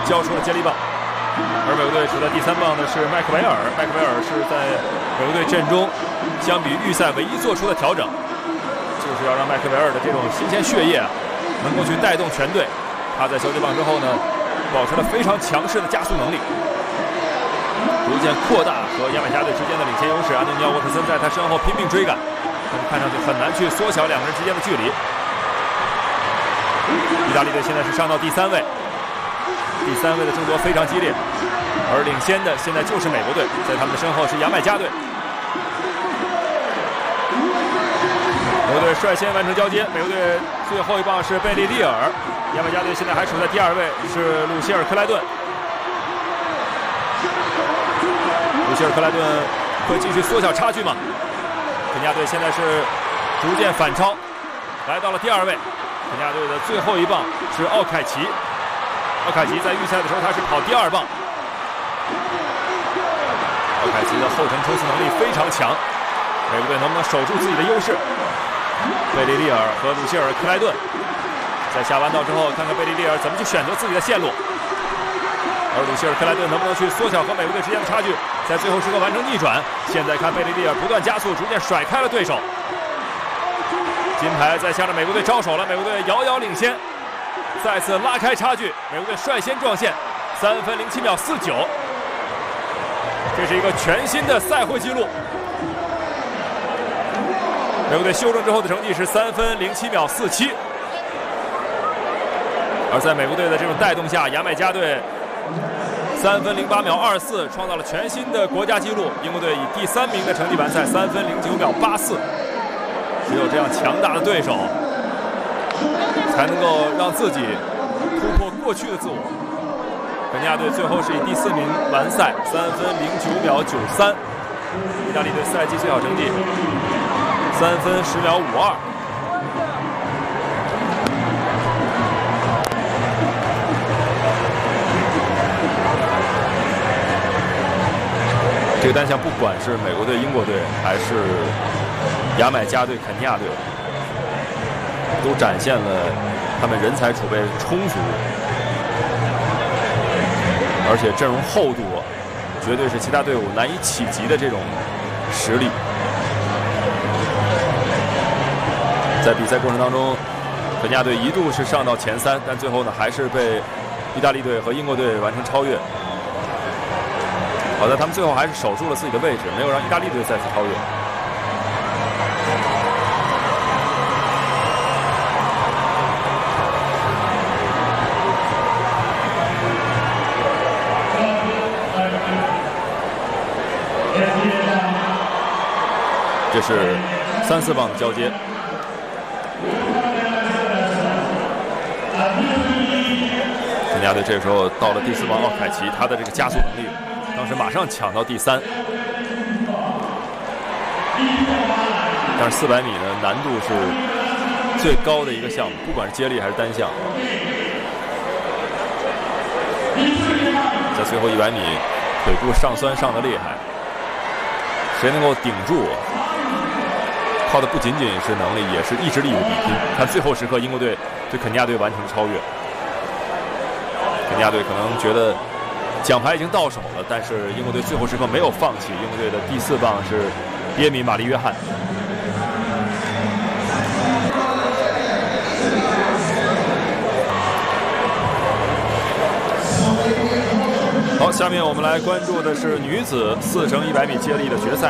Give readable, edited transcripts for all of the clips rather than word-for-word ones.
交出了接力棒，而美国队处在第3棒的是麦克维尔。麦克维尔是在美国队阵中相比预赛唯一做出的调整，就是要让麦克维尔的这种新鲜血液能够去带动全队。他在交接棒之后呢，保持了非常强势的加速能力，逐渐扩大和牙买加队之间的领先优势。安东尼奥·沃特森在他身后拼命追赶，但是看上去很难去缩小两个人之间的距离。意大利队现在是上到第3位，第3位的争夺非常激烈，而领先的现在就是美国队，在他们的身后是牙买加队。美国队率先完成交接，美国队最后一棒是贝利利尔，牙买加队现在还处在第2位，是鲁希尔·克莱顿。鲁希尔·克莱顿会继续缩小差距吗？肯尼亚队现在是逐渐反超，来到了第2位。肯尼亚队的最后一棒是奥凯奇，奥凯奇在预赛的时候他是跑第2棒。奥凯奇的后程冲刺能力非常强，美国队能不能守住自己的优势？贝利利尔和鲁希尔·克莱顿在下弯道之后，看看贝利利尔怎么去选择自己的线路，而鲁希尔·克莱顿能不能去缩小和美国队之间的差距，在最后时刻完成逆转。现在看贝利利尔不断加速，逐渐甩开了对手。金牌在向着美国队招手了，美国队遥遥领先，再次拉开差距。美国队率先撞线，3分07秒49，这是一个全新的赛会纪录。美国队修正之后的成绩是3分07秒47，而在美国队的这种带动下，牙买加队3分08秒24，创造了全新的国家纪录。英国队以第3名的成绩完赛，3分09秒84。只有这样强大的对手，才能够让自己突破过去的自我。肯尼亚队最后是以第4名完赛，3分09秒93。意大利队赛季最好成绩3分10秒52。这个单项不管是美国队、英国队还是牙买加队、肯尼亚队，都展现了他们人才储备充足，而且阵容厚度绝对是其他队伍难以企及的这种实力。在比赛过程当中，肯尼亚队一度是上到前3，但最后呢还是被意大利队和英国队完成超越。好在他们最后还是守住了自己的位置，没有让意大利队再次超越。这是3、4棒的交接。肯尼亚队这个时候到了第4棒奥凯奇，他的这个加速能力，当时马上抢到第3。但是400米的难度是最高的一个项目，不管是接力还是单项。在最后100米，腿部上酸上的厉害，谁能够顶住？靠的不仅仅是能力，也是意志力的比拼。看最后时刻，英国队对肯尼亚队完成超越。肯尼亚队可能觉得奖牌已经到手了，但是英国队最后时刻没有放弃。英国队的第4棒是耶米·玛丽·约翰。好，下面我们来关注的是女子4乘100米接力的决赛。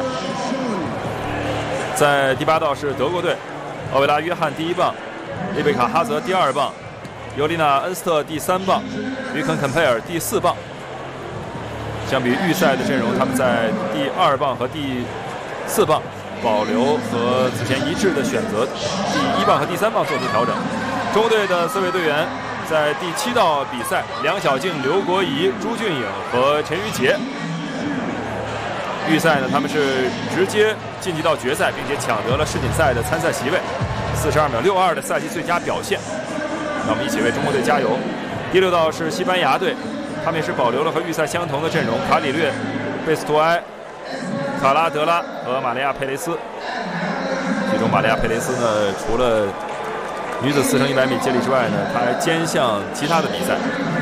在第8道是德国队，奥维拉·约翰第1棒，丽贝卡·哈泽第2棒，尤丽娜·恩斯特第3棒，于肯·肯佩尔第4棒。相比预赛的阵容，他们在第2棒和第4棒保留和此前一致的选择，第1棒和第3棒做出调整。中国队的4位队员在第7道比赛，梁晓静、刘国怡、朱俊颖和陈瑜杰。预赛呢，他们是直接晋级到决赛，并且抢得了世锦赛的参赛席位，42秒62的赛季最佳表现。让我们一起为中国队加油。第6道是西班牙队，他们也是保留了和预赛相同的阵容，卡里略、贝斯图埃、卡拉德拉和玛利亚·佩雷斯。其中玛利亚·佩雷斯呢，除了女子4乘100米接力之外呢，她还兼项其他的比赛。